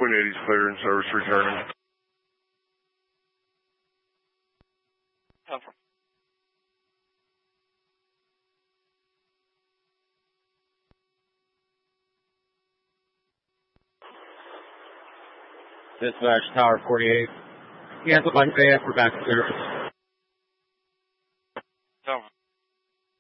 Twin 80's clear and service returning. Over. Dispatch Tower 48. Cancel by AF for back service. Over.